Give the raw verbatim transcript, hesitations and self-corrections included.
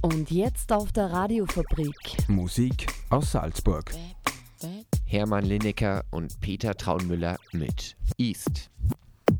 Und jetzt auf der Radiofabrik. Musik aus Salzburg. Hermann Lineker und Peter Traunmüller mit East.